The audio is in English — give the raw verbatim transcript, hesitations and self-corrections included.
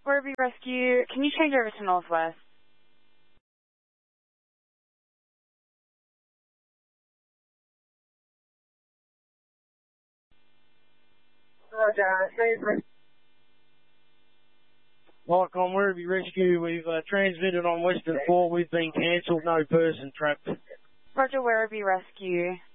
Werribee Rescue, can you change over to Northwest? Roger. Like on Werribee Rescue, we've uh, transmitted on Western four. We've been cancelled, no person trapped. Roger, Werribee Rescue.